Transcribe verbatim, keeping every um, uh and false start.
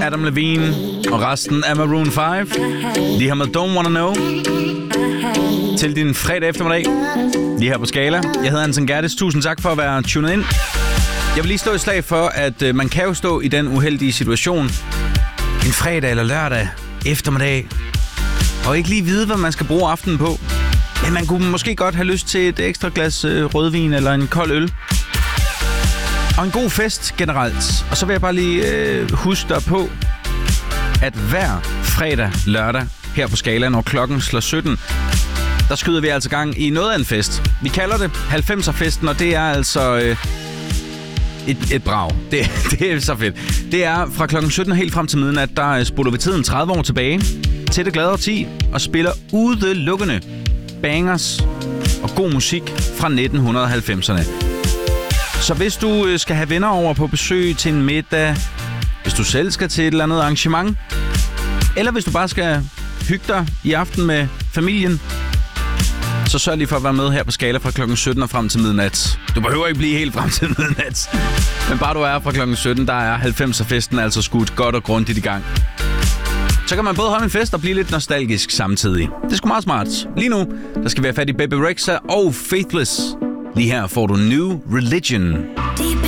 Adam Levine og resten af Maroon fem. De her med Don't Wanna Know. Til din fredag eftermiddag. Lige her på Skala. Jeg hedder Anton Gerdes. Tusind tak for at være tunet ind. Jeg vil lige slå et slag for, at øh, man kan jo stå i den uheldige situation en fredag eller lørdag eftermiddag og ikke lige vide, hvad man skal bruge aftenen på. Men man kunne måske godt have lyst til et ekstra glas øh, rødvin eller en kold øl. Og en god fest generelt. Og så vil jeg bare lige øh, huske dig på, at hver fredag, lørdag her på Skala, når klokken slår sytten, der skyder vi altså gang i noget af en fest. Vi kalder det halvfemser-festen, og det er altså øh, et, et brag. Det, det er så fedt. Det er fra klokken sytten helt frem til midnat, der spoler vi tiden tredive år tilbage til det glade årti og spiller udelukkende bangers og god musik fra nitten halvfemserne. Så hvis du skal have venner over på besøg til en middag, hvis du selv skal til et eller andet arrangement, eller hvis du bare skal hygge dig i aften med familien, så sørg lige for at være med her på Skala fra klokken sytten og frem til midnat. Du behøver ikke blive helt frem til midnat, men bare du er fra klokken sytten, der er halvfemser-festen altså skudt godt og grundigt i gang. Så kan man både holde en fest og blive lidt nostalgisk samtidig. Det er sgu meget smart. Lige nu, der skal vi have fat i Bebe Rexha og Faithless. Lige her får du New Religion.